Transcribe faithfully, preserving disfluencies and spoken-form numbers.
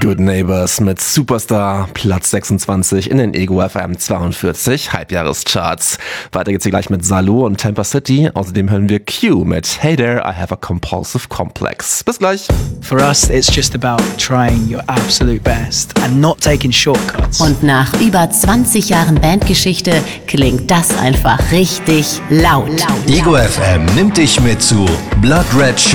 Good Neighbors mit Superstar, Platz sechsundzwanzig in den Ego F M zweiundvierzig Halbjahrescharts. Weiter geht's hier gleich mit Salo und Tampa City. Außerdem hören wir Q mit Hey There, I Have a Compulsive Complex. Bis gleich. For us, it's just about trying your absolute best and not taking shortcuts. Und nach über zwanzig Jahren Bandgeschichte klingt das einfach richtig laut. Ego F M nimmt dich mit zu Blood Red